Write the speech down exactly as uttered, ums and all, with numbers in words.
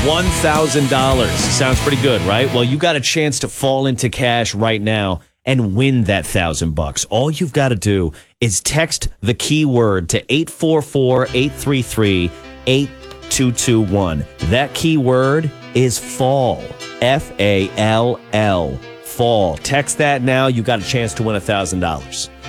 one thousand dollars. Sounds pretty good, right? Well, you got a chance to fall into cash right now and win that thousand bucks. All you've got to do is text the keyword to eight four four, eight three three, eight two two one. That keyword is fall. F A L L. Fall. Text that now. You got a chance to win one thousand dollars.